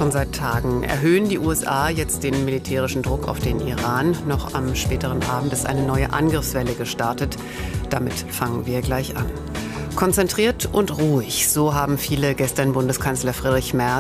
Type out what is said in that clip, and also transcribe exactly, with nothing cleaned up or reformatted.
Schon seit Tagen erhöhen die U S A jetzt den militärischen Druck auf den Iran. Noch am späteren Abend ist eine neue Angriffswelle gestartet. Damit fangen wir gleich an. Konzentriert und ruhig, so haben viele gestern Bundeskanzler Friedrich Merz